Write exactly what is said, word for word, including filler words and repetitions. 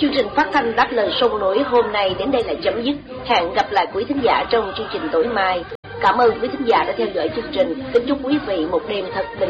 Chương trình phát thanh Đáp Lời Sông Núi hôm nay đến đây là chấm dứt. Hẹn gặp lại quý thính giả trong chương trình tối mai. Cảm ơn quý thính giả đã theo dõi chương trình. Kính chúc quý vị một đêm thật bình